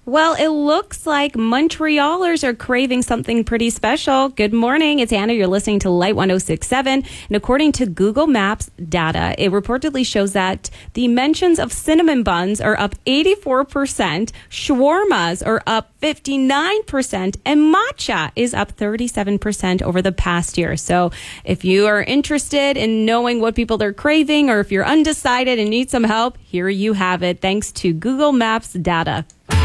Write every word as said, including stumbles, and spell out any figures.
Well, it looks like Montrealers are craving something pretty special. Good morning. It's Anna. You're listening to Light one oh six point seven. And according to Google Maps data, it reportedly shows that the mentions of cinnamon buns are up eighty-four percent, shawarmas are up fifty-nine percent, and matcha is up thirty-seven percent over the past year. So if you are interested in knowing what people are craving, or if you're undecided and need some help, here you have it, thanks to Google Maps data.